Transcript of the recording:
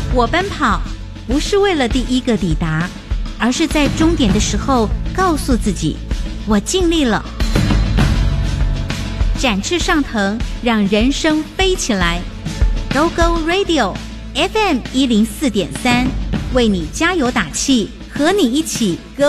我奔跑不是为了第一个抵达，而是在终点的时候告诉自己，我尽力了。展翅上腾，让人生飞起来。Go Go Radio FM 104.3，为你加油打气，和你一起 Go。